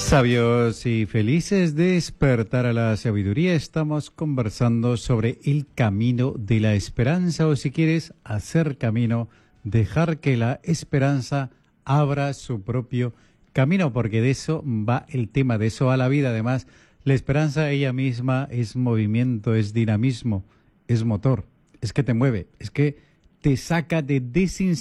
Sabios y felices de despertar a la sabiduría, estamos conversando sobre el camino de la esperanza, o si quieres hacer camino, dejar que la esperanza abra su propio camino, porque de eso va el tema, de eso va la vida. Además, la esperanza ella misma es movimiento, es dinamismo, es motor, es que te mueve, es que te saca de